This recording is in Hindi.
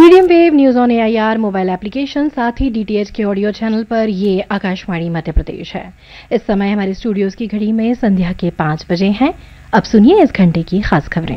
Medium wave news on AIR mobile application, साथ ही डीटीएच के ऑडियो चैनल पर ये आकाशवाणी मध्य प्रदेश है। इस समय हमारे स्टूडियोज की घड़ी में संध्या के 5 बजे हैं। अब सुनिए इस घंटे की खास खबरें।